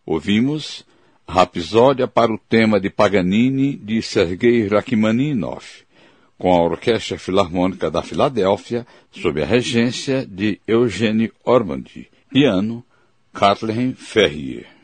Ouvimos Rapsódia para o tema de Paganini, de Sergei Rachmaninoff, com a Orquestra Filarmônica da Filadélfia, sob a regência de Eugène Ormandy, piano, Kathleen Ferrier.